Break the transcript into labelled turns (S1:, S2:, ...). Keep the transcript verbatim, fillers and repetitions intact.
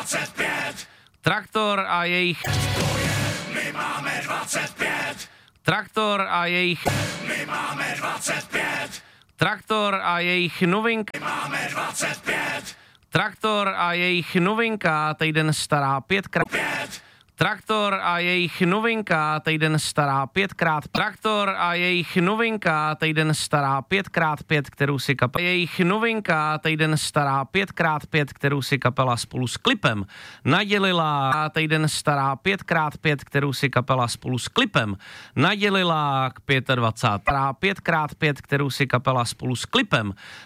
S1: dvacet pět.
S2: Traktor a jejich...
S1: To je, my máme dvacet pět.
S2: Traktor a jejich...
S1: My máme dvacet pět.
S2: Traktor a jejich novinka...
S1: My máme dvacet pět.
S2: Traktor a jejich novinka, týden stará pětkrát.
S1: Pět.
S2: Traktor a jejich novinka, týden stará pětkrát. Traktor a jejich novinka, týden stará pětkrát pět, kterou si kapela. Jejich novinka, týden stará pětkrát pět, kterou si kapela spolu s klipem nadělila. A týden stará pětkrát pět, kterou si kapela spolu s klipem nadělila k dvacet pět. Stará pětkrát pět, kterou si kapela spolu s klipem